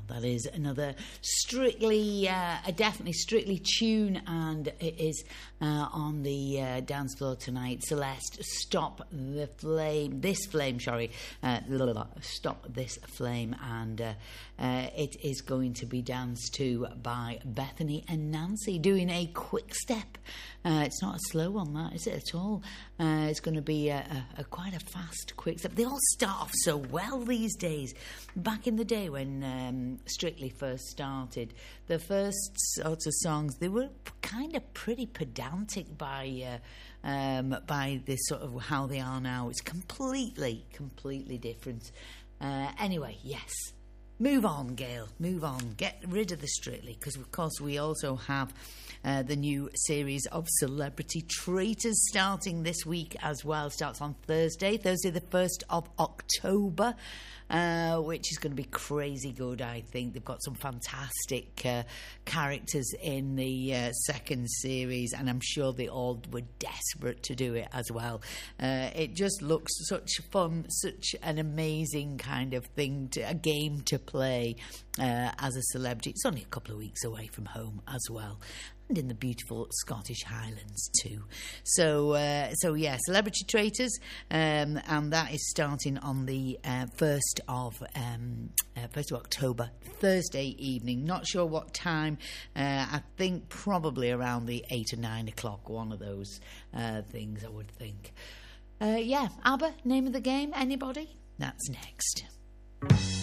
That is another definitely Strictly tune, and it is on the dance floor tonight. Celeste, Stop This Flame, and it is going to be danced to by Bethany and Nancy, doing a quick step. It's not a slow one, that is it at all. It's going to be quite a fast quick step. They all start off so well these days. Back in the day when Strictly first started, the first sorts of songs, they were kind of pretty pedantic by this sort of how they are now. It's completely different. Anyway, yes. Move on, Gail. Move on. Get rid of the Strictly, because of course we also have the new series of Celebrity Traitors starting this week as well. Starts on Thursday the 1st of October, which is going to be crazy good, I think. They've got some fantastic characters in the second series, and I'm sure they all were desperate to do it as well. It just looks such fun, such an amazing kind of thing, a game to play as a celebrity. It's only a couple of weeks away from home as well, and in the beautiful Scottish Highlands too. So yeah, Celebrity Traitors, and that is starting on the 1st of October, Thursday evening. Not sure what time. I think probably around the 8 or 9 o'clock. One of those things, I would think. Yeah, ABBA, name of the game. Anybody? That's next.